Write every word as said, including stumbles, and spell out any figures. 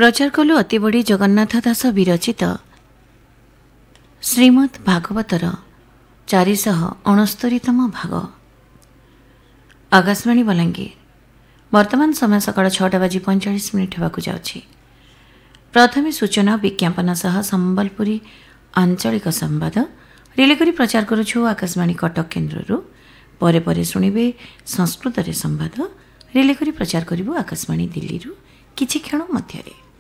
प्रचार कलु अति बड़ी जगन्नाथ दास विरचित श्रीमद् भागवतर चारिशह अणस्तरीतम भाग। आकाशवाणी बलांगीर वर्तमान समय सकाळ छटा बाजी पैंचाश मिनिट होगाकू जाउछि। प्रथमे सूचना विज्ञापन सह संबलपुरी आंचलिक संवाद रिले करी प्रचार करुछु आकाशवाणी कटक केन्द्ररू। परे परे शुणिबे संस्कृत रे संवाद रिले करी प्रचार करिबु आकाशवाणी दिल्लीरू किछि क्षण मध्यरे।